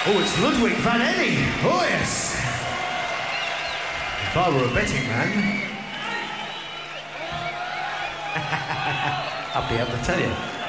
Oh, it's Ludwig van Enny. Oh, yes. If I were a betting man, I'd be able to tell you.